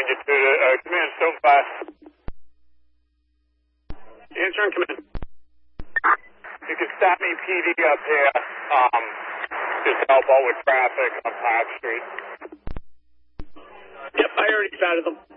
longitude. Command, so fast. Answering command. You can stop me PD up here. Just help out with traffic on Park Street. Yep, I already started them.